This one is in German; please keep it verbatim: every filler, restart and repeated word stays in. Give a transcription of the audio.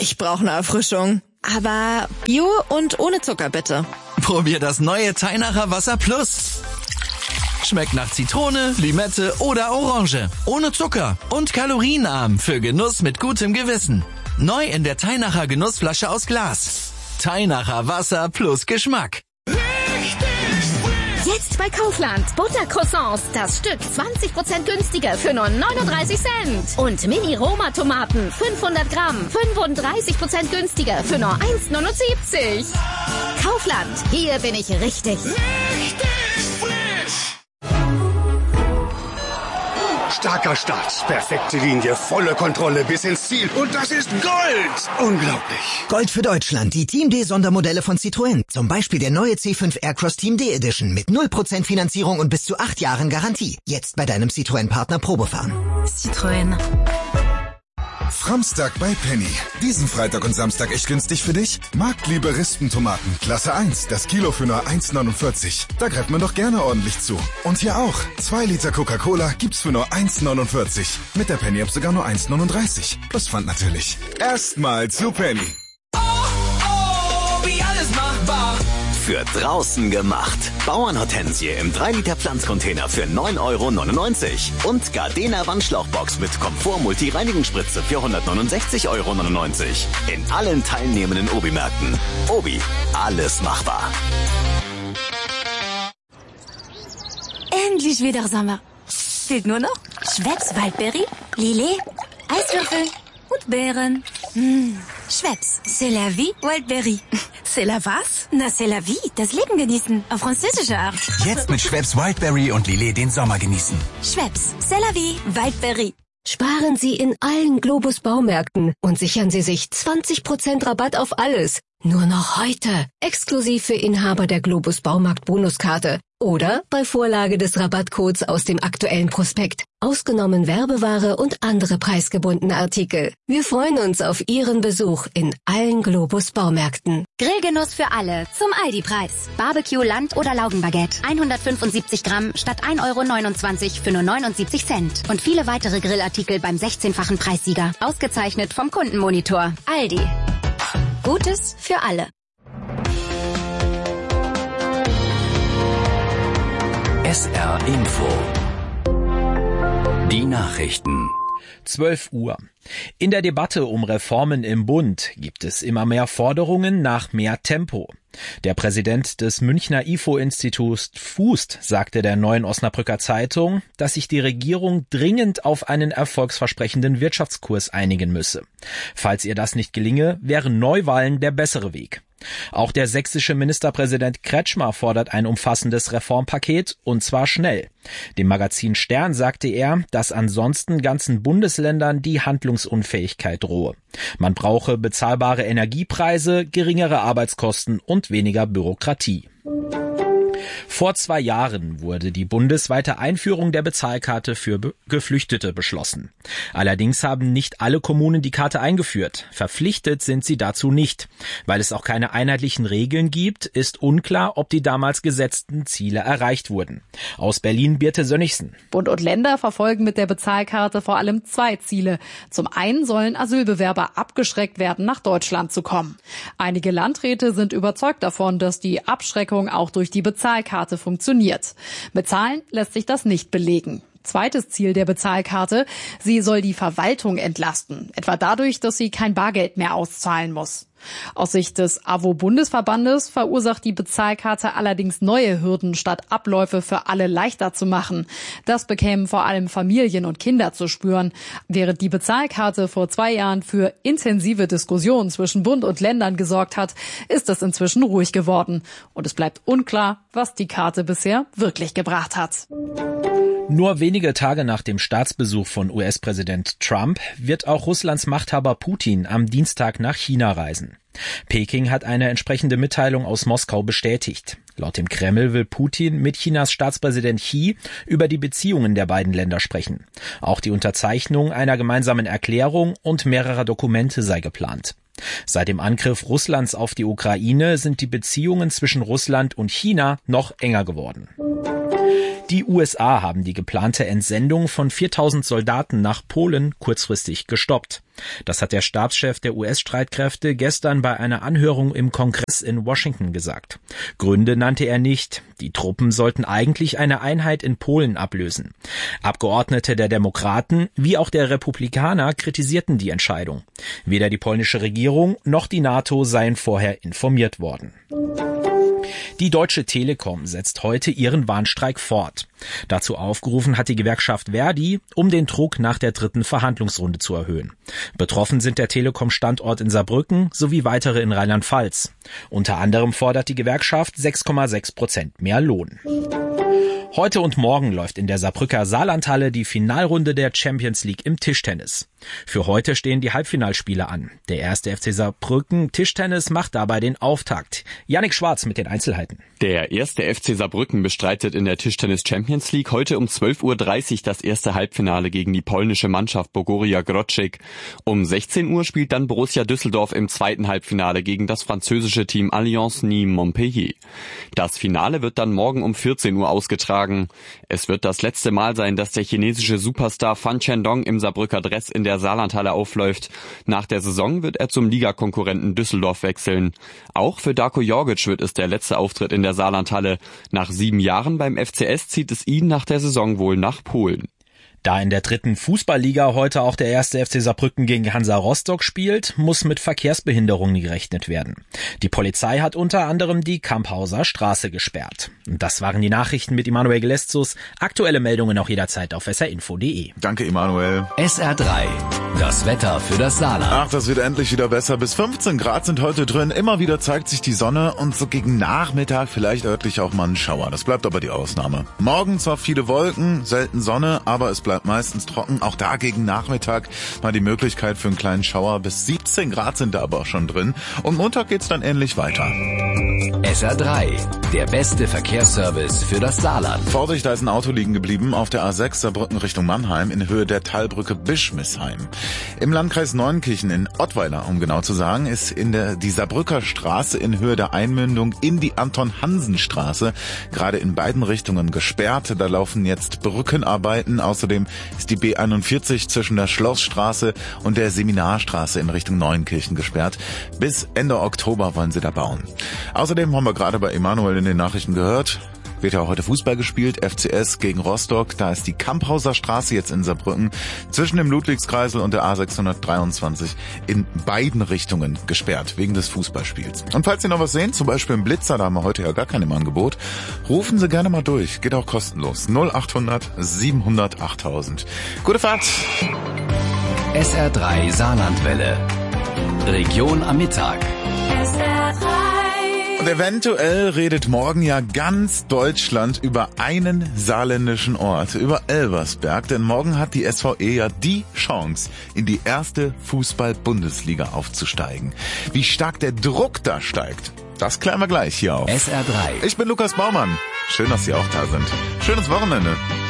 Ich brauche eine Erfrischung. Aber Bio und ohne Zucker bitte. Probier das neue Teinacher Wasser Plus. Schmeckt nach Zitrone, Limette oder Orange. Ohne Zucker und kalorienarm für Genuss mit gutem Gewissen. Neu in der Teinacher Genussflasche aus Glas. Teinacher Wasser plus Geschmack. Jetzt bei Kaufland. Buttercroissants. Das Stück zwanzig Prozent günstiger für nur neununddreißig Cent. Und Mini-Roma-Tomaten. fünfhundert Gramm. fünfunddreißig Prozent günstiger für nur eins neunundsiebzig. Kaufland. Hier bin ich richtig. Richtig frisch. Starker Start, perfekte Linie, volle Kontrolle bis ins Ziel. Und das ist Gold! Unglaublich. Gold für Deutschland, die Team D-Sondermodelle von Citroën. Zum Beispiel der neue C fünf Aircross Team D Edition mit null Prozent Finanzierung und bis zu acht Jahren Garantie. Jetzt bei deinem Citroën-Partner Probefahren. Citroën. Framstag bei Penny. Diesen Freitag und Samstag echt günstig für dich? Marktliebe Rispentomaten, Klasse eins, das Kilo für nur eins neunundvierzig. Da greift man doch gerne ordentlich zu. Und hier auch. zwei Liter Coca-Cola gibt's für nur eins neunundvierzig. Mit der Penny-App sogar nur eins neununddreißig. Plus Pfand natürlich. Erstmal zu Penny. Oh, oh, wie alles machbar. Für draußen gemacht. Bauernhortensie im drei Liter Pflanzcontainer für neun Euro neunundneunzig. Und Gardena Wandschlauchbox mit Komfort-Multi-Reinigungsspritze für hundertneunundsechzig Euro neunundneunzig. In allen teilnehmenden Obi-Märkten. Obi, alles machbar. Endlich wieder Sommer. Fehlt nur noch Schweppes Waldbeere, Lillet, Eiswürfel und Beeren. Mmh. Schweppes, c'est la vie, Wildberry. C'est la was? Na, c'est la vie, das Leben genießen, auf französische Art. Jetzt mit Schweppes Wildberry und Lillet den Sommer genießen. Schweppes, c'est la vie, Wildberry. Sparen Sie in allen Globus Baumärkten und sichern Sie sich zwanzig Prozent Rabatt auf alles. Nur noch heute. Exklusiv für Inhaber der Globus Baumarkt Bonuskarte. Oder bei Vorlage des Rabattcodes aus dem aktuellen Prospekt. Ausgenommen Werbeware und andere preisgebundene Artikel. Wir freuen uns auf Ihren Besuch in allen Globus Baumärkten. Grillgenuss für alle zum Aldi-Preis. Barbecue, Land- oder Laugenbaguette. hundertfünfundsiebzig Gramm statt ein Euro neunundzwanzig für nur neunundsiebzig Cent. Und viele weitere Grillartikel beim sechzehnfachen Preissieger. Ausgezeichnet vom Kundenmonitor. Aldi. Gutes für alle. S R Info. Die Nachrichten. zwölf Uhr. In der Debatte um Reformen im Bund gibt es immer mehr Forderungen nach mehr Tempo. Der Präsident des Münchner I F O-Instituts Fußt sagte der Neuen Osnabrücker Zeitung, dass sich die Regierung dringend auf einen erfolgsversprechenden Wirtschaftskurs einigen müsse. Falls ihr das nicht gelinge, wären Neuwahlen der bessere Weg. Auch der sächsische Ministerpräsident Kretschmer fordert ein umfassendes Reformpaket, und zwar schnell. Dem Magazin Stern sagte er, dass ansonsten ganzen Bundesländern die Handlungsunfähigkeit drohe. Man brauche bezahlbare Energiepreise, geringere Arbeitskosten und weniger Bürokratie. Vor zwei Jahren wurde die bundesweite Einführung der Bezahlkarte für Be- Geflüchtete beschlossen. Allerdings haben nicht alle Kommunen die Karte eingeführt. Verpflichtet sind sie dazu nicht. Weil es auch keine einheitlichen Regeln gibt, ist unklar, ob die damals gesetzten Ziele erreicht wurden. Aus Berlin Birte Sönnigsen. Bund und Länder verfolgen mit der Bezahlkarte vor allem zwei Ziele. Zum einen sollen Asylbewerber abgeschreckt werden, nach Deutschland zu kommen. Einige Landräte sind überzeugt davon, dass die Abschreckung auch durch die Bezahlkarte funktioniert. Mit Zahlen lässt sich das nicht belegen. Zweites Ziel der Bezahlkarte: Sie soll die Verwaltung entlasten, etwa dadurch, dass sie kein Bargeld mehr auszahlen muss. Aus Sicht des A W O-Bundesverbandes verursacht die Bezahlkarte allerdings neue Hürden, statt Abläufe für alle leichter zu machen. Das bekämen vor allem Familien und Kinder zu spüren. Während die Bezahlkarte vor zwei Jahren für intensive Diskussionen zwischen Bund und Ländern gesorgt hat, ist es inzwischen ruhig geworden. Und es bleibt unklar, was die Karte bisher wirklich gebracht hat. Nur wenige Tage nach dem Staatsbesuch von U S-Präsident Trump wird auch Russlands Machthaber Putin am Dienstag nach China reisen. Peking hat eine entsprechende Mitteilung aus Moskau bestätigt. Laut dem Kreml will Putin mit Chinas Staatspräsident Xi über die Beziehungen der beiden Länder sprechen. Auch die Unterzeichnung einer gemeinsamen Erklärung und mehrerer Dokumente sei geplant. Seit dem Angriff Russlands auf die Ukraine sind die Beziehungen zwischen Russland und China noch enger geworden. Die U S A haben die geplante Entsendung von viertausend Soldaten nach Polen kurzfristig gestoppt. Das hat der Stabschef der U S-Streitkräfte gestern bei einer Anhörung im Kongress in Washington gesagt. Gründe nannte er nicht. Die Truppen sollten eigentlich eine Einheit in Polen ablösen. Abgeordnete der Demokraten wie auch der Republikaner kritisierten die Entscheidung. Weder die polnische Regierung noch die NATO seien vorher informiert worden. Die Deutsche Telekom setzt heute ihren Warnstreik fort. Dazu aufgerufen hat die Gewerkschaft Verdi, um den Druck nach der dritten Verhandlungsrunde zu erhöhen. Betroffen sind der Telekom-Standort in Saarbrücken sowie weitere in Rheinland-Pfalz. Unter anderem fordert die Gewerkschaft sechs Komma sechs Prozent mehr Lohn. Heute und morgen läuft in der Saarbrücker Saarlandhalle die Finalrunde der Champions League im Tischtennis. Für heute stehen die Halbfinalspiele an. Der erste F C Saarbrücken Tischtennis macht dabei den Auftakt. Yannick Schwarz mit den Einzelheiten. Der erste F C Saarbrücken bestreitet in der Tischtennis Champions League heute um zwölf Uhr dreißig das erste Halbfinale gegen die polnische Mannschaft Bogoria Grodzic. Um sechzehn Uhr spielt dann Borussia Düsseldorf im zweiten Halbfinale gegen das französische Team Alliance Nîmes Montpellier. Das Finale wird dann morgen um vierzehn Uhr ausgetragen. Es wird das letzte Mal sein, dass der chinesische Superstar Fan Qiandong im Saarbrücker Dress in der Saarlandhalle aufläuft. Nach der Saison wird er zum Ligakonkurrenten Düsseldorf wechseln. Auch für Darko Jorgic wird es der letzte Auftritt in der Saarlandhalle. Nach sieben Jahren beim F C S zieht es ihn nach der Saison wohl nach Polen. Da in der dritten Fußballliga heute auch der erste F C Saarbrücken gegen Hansa Rostock spielt, muss mit Verkehrsbehinderungen gerechnet werden. Die Polizei hat unter anderem die Kamphauser Straße gesperrt. Und das waren die Nachrichten mit Emanuel Geleszus. Aktuelle Meldungen auch jederzeit auf s r info punkt d e. Danke, Emanuel. S R drei. Das Wetter für das Saarland. Ach, das wird endlich wieder besser. Bis fünfzehn Grad sind heute drin. Immer wieder zeigt sich die Sonne und so gegen Nachmittag vielleicht örtlich auch mal ein Schauer. Das bleibt aber die Ausnahme. Morgen zwar viele Wolken, selten Sonne, aber es bleibt meistens trocken. Auch da gegen Nachmittag mal die Möglichkeit für einen kleinen Schauer. Bis siebzehn Grad sind da aber auch schon drin. Und Montag geht's dann ähnlich weiter. S R drei. Der beste Verkehrsservice für das Saarland. Vorsicht, da ist ein Auto liegen geblieben auf der A sechs Saarbrücken Richtung Mannheim in Höhe der Talbrücke Bischmisheim. Im Landkreis Neunkirchen in Ottweiler, um genau zu sagen, ist in der die Saarbrücker Straße in Höhe der Einmündung in die Anton-Hansen-Straße gerade in beiden Richtungen gesperrt. Da laufen jetzt Brückenarbeiten. Außerdem ist die B einundvierzig zwischen der Schlossstraße und der Seminarstraße in Richtung Neunkirchen gesperrt. Bis Ende Oktober wollen sie da bauen. Außerdem haben wir gerade bei Emanuel in den Nachrichten gehört, wird ja heute Fußball gespielt, F C S gegen Rostock. Da ist die Kamphauser Straße jetzt in Saarbrücken zwischen dem Ludwigskreisel und der A sechshundertdreiundzwanzig in beiden Richtungen gesperrt, wegen des Fußballspiels. Und falls Sie noch was sehen, zum Beispiel im Blitzer, da haben wir heute ja gar keinen im Angebot, rufen Sie gerne mal durch. Geht auch kostenlos. null achthundert siebenhundert achttausend. Gute Fahrt! S R drei Saarlandwelle. Region am Mittag. S R drei. Und eventuell redet morgen ja ganz Deutschland über einen saarländischen Ort, über Elversberg, denn morgen hat die S V E ja die Chance, in die erste Fußball-Bundesliga aufzusteigen. Wie stark der Druck da steigt, das klären wir gleich hier auf S R drei. Ich bin Lukas Baumann. Schön, dass Sie auch da sind. Schönes Wochenende.